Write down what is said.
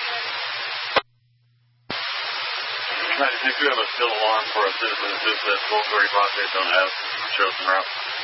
If you have a still alarm for a citizen who says both 35 days don't have, show some route.